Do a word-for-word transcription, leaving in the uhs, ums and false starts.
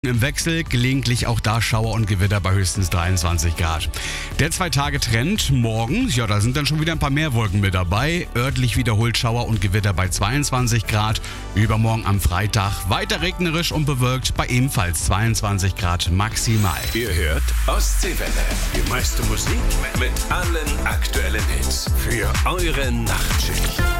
Im Wechsel, gelegentlich auch da Schauer und Gewitter bei höchstens dreiundzwanzig Grad. Der Zwei-Tage-Trend morgen, ja, da sind dann schon wieder ein paar mehr Wolken mit dabei. Örtlich wiederholt Schauer und Gewitter bei zweiundzwanzig Grad. Übermorgen am Freitag weiter regnerisch und bewölkt bei ebenfalls zweiundzwanzig Grad maximal. Ihr hört Ostseewelle. Die meiste Musik mit allen aktuellen Hits für eure Nachtschicht.